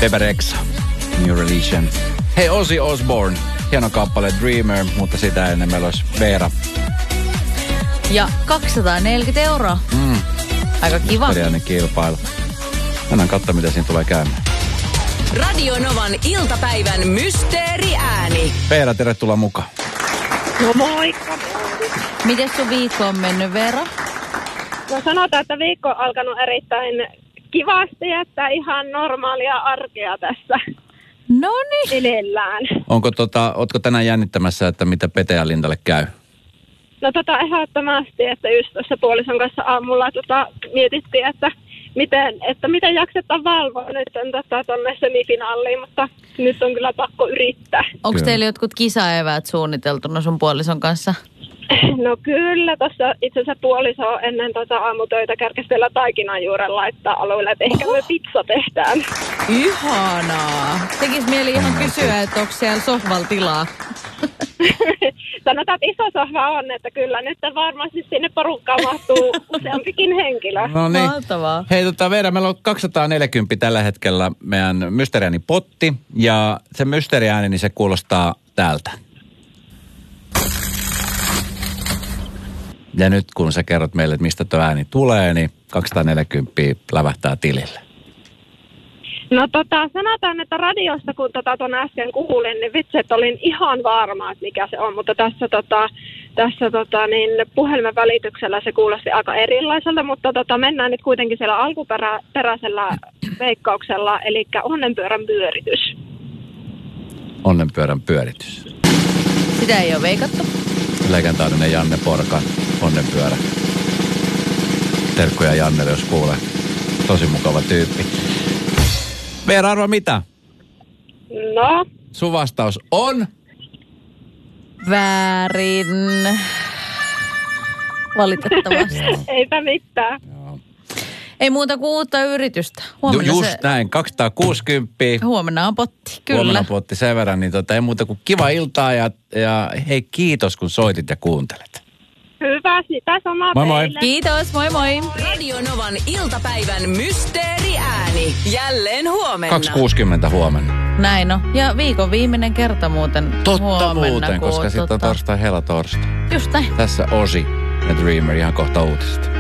Bebe Rexha, New Religion. Hei, Ozzy Osbourne, hieno kappale Dreamer, mutta sitä ennen meillä olisi Veera. Ja 240 €. Aika kiva. Mysteriäinen kilpailu. Mennään katsomaan, mitä siinä tulee käymään. Radio Novan iltapäivän mysteeriääni. Veera, tervetuloa mukaan. No moikka. Miten sun viikko on mennyt, Veera? No sanotaan, että viikko on alkanut erittäin kivasti, että ihan normaalia arkea tässä Noniin. edellään. Ootko tänään jännittämässä, että mitä Pete ja Lindalle käy? No ehdottomasti, että just tuossa puolison kanssa aamulla mietittiin, että miten jaksetaan valvoa nyt tuonne semifinaaliin, mutta nyt on kyllä pakko yrittää. Onko Kyllä. teillä jotkut kisaeväät suunniteltuna sun puolison kanssa? No kyllä, tuossa itse asiassa puoliso ennen aamutöitä kärkästellä taikinan juuren laittaa alueelle, että ehkä me pizza tehdään. Ihanaa. Tekis mieli ihan kysyä, että onko siellä sohval tilaa. Sanotaan, että iso sohva on, että kyllä nyt varmasti sinne porukkaan mahtuu useampikin henkilö. No niin. Mahtavaa. Hei, Veera, meillä on 240 tällä hetkellä meidän mysteeriääni potti. Ja se mysteeriääni, niin se kuulostaa tältä. Ja nyt kun sä kerrot meille, että mistä tuo ääni tulee, niin 240 lävähtää tilille. No sanotaan, että radiosta kun tuon äsken kuulin, niin vitsi, että olin ihan varma, että mikä se on. Mutta tässä puhelimen välityksellä se kuulosti aika erilaiselta, mutta mennään nyt kuitenkin siellä alkuperäisellä veikkauksella, eli onnenpyörän pyöritys. Onnenpyörän pyöritys. Sitä ei ole veikattu. Legendaarinen Janne Porkan onnenpyörä. Terkkuja Jannelle, jos kuulee. Tosi mukava tyyppi. Veera, arva mitä? No? Sun vastaus on? Väärin. Valitettavasti. Eipä mitään. Ei muuta kuin uutta yritystä. Just näin, 260. Huomenna on potti, kyllä. Huomenna on potti sen verran, niin ei muuta kuin kiva iltaa ja hei, kiitos kun soitit ja kuuntelet. Hyvä, sitä samaa Moi moi. teille. Kiitos, moi moi. Radio Novan iltapäivän mysteeriääni. Jälleen huomenna. 260 huomenna. Näin on. Ja viikon viimeinen kerta muuten Totta huomenna. muuten, koska sitten on torstai, hela torstai. Just näin. Tässä Ozzy ja Dreamer ihan kohta uutista.